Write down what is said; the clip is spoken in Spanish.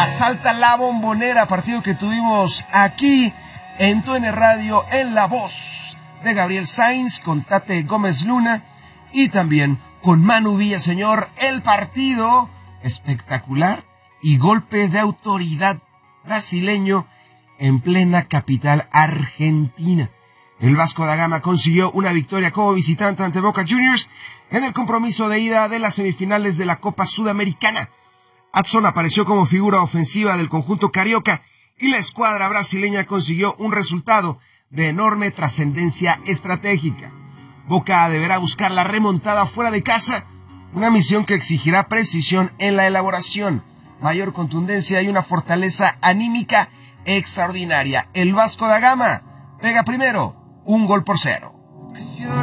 asalta la Bombonera, partido que tuvimos aquí en TUDN Radio en la voz de Gabriel Sainz con Tate Gómez Luna y también con Manu Villaseñor. El partido espectacular y golpe de autoridad brasileño en plena capital argentina. El Vasco da Gama consiguió una victoria como visitante ante Boca Juniors en el compromiso de ida de las semifinales de la Copa Sudamericana. Adson apareció como figura ofensiva del conjunto carioca y la escuadra brasileña consiguió un resultado de enorme trascendencia estratégica. Boca deberá buscar la remontada fuera de casa, una misión que exigirá precisión en la elaboración, mayor contundencia y una fortaleza anímica extraordinaria. El Vasco da Gama pega primero 1-0.